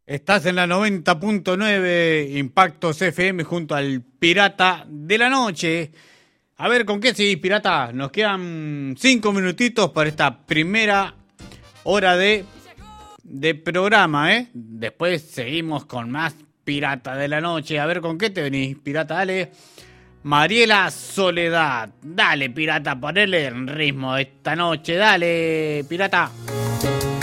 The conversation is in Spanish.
Estás en la 90.9 Impactos FM junto al Pirata de la Noche. A ver, ¿con qué seguís, Pirata? Nos quedan 5 minutitos para esta primera hora de programa, ¿eh? Después seguimos con más Pirata de la Noche. A ver, ¿con qué te venís, Pirata? Dale. Mariela Soledad. Dale, Pirata, ponele en ritmo esta noche. Dale, Pirata.